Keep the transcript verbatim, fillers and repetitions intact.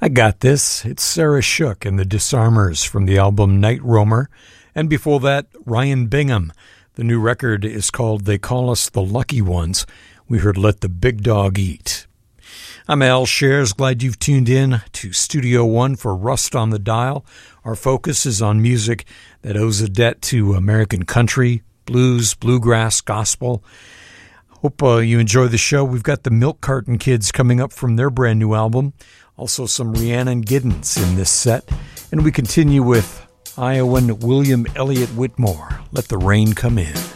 I Got This. It's Sarah Shook and the Disarmers from the album Night Roamer. And before that, Ryan Bingham. The new record is called They Call Us the Lucky Ones. We heard Let the Big Dog Eat. I'm Al Shares. Glad you've tuned in to Studio One for Rust on the Dial. Our focus is on music that owes a debt to American country, blues, bluegrass, gospel. Hope uh, you enjoy the show. We've got the Milk Carton Kids coming up from their brand new album. Also some Rhiannon Giddens in this set. And we continue with Iowan William Elliott Whitmore, Let the Rain Come In.